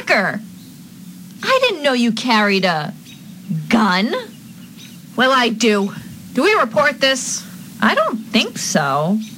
hacker. I didn't know you carried a gun. Well, I do. Do we report this? I don't think so.